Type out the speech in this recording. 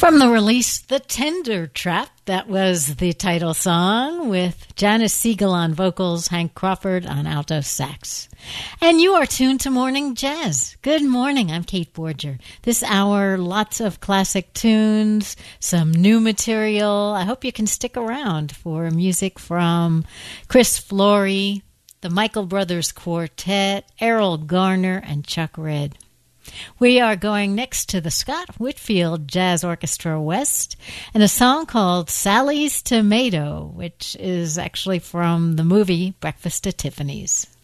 From the release, The Tender Trap, that was the title song with Janice Siegel on vocals, Hank Crawford on alto sax. And you are tuned to Morning Jazz. Good morning, I'm Kate Borger. This hour, lots of classic tunes, some new material. I hope you can stick around for music from Chris Flory, the Michael Brothers Quartet, Errol Garner, and Chuck Red. We are going next to the Scott Whitfield Jazz Orchestra West and a song called Sally's Tomato, which is actually from the movie Breakfast at Tiffany's.